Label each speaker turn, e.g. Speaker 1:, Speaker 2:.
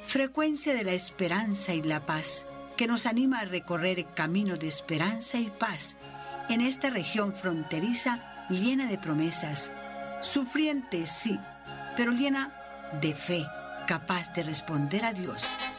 Speaker 1: frecuencia de la esperanza y la paz, que nos anima a recorrer caminos de esperanza y paz en esta región fronteriza llena de promesas, sufriente sí, pero llena de fe, capaz de responder a Dios.